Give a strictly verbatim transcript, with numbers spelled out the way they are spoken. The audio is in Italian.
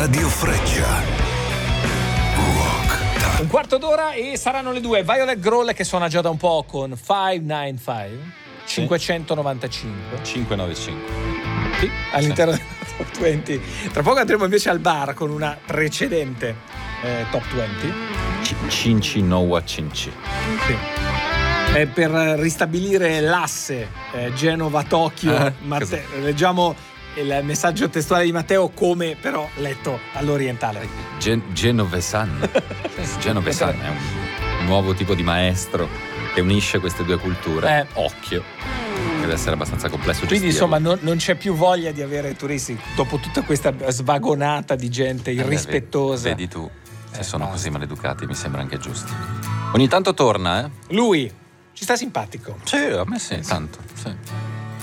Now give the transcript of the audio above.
Radio Freccia. Rock Time. Un quarto d'ora e saranno le due. Violet Grohl che suona già da un po' con cinquecentonovantacinque. cinquecentonovantacinque. cinquecentonovantacinque. Sì, all'interno Sì. della Top venti. Tra poco andremo invece al bar con una precedente eh, Top venti. Cinci Noa Cinci. Sì. Eh, per ristabilire l'asse eh, Genova-Tokyo. Ah, Matte- leggiamo il messaggio testuale di Matteo come però letto all'orientale. Gen- Genovesan. Genovesan è un nuovo tipo di maestro che unisce queste due culture. Eh. Occhio, che deve essere abbastanza complesso. Quindi gestirlo. insomma non, non c'è più voglia di avere turisti dopo tutta questa svagonata di gente irrispettosa. Vedi tu, se Eh, sono basta. così maleducati mi sembra anche giusto. Ogni tanto torna, eh? Lui ci sta simpatico. Sì, a me sì, tanto. Sì.